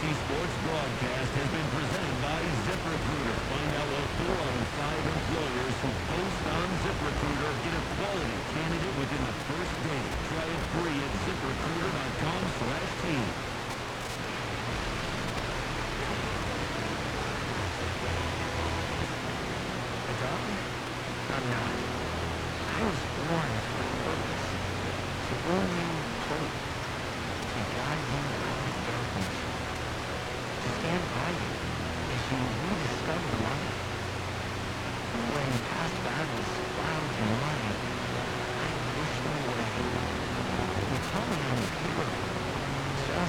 Sports broadcast has been presented by ZipRecruiter. Find out what 4 out of 5 employers who post on ZipRecruiter get a quality candidate within the first day. Try it free at ZipRecruiter.com/team. I'm not. I was born for a purpose. To bring you hope. To guide you out of darkness. To stand by you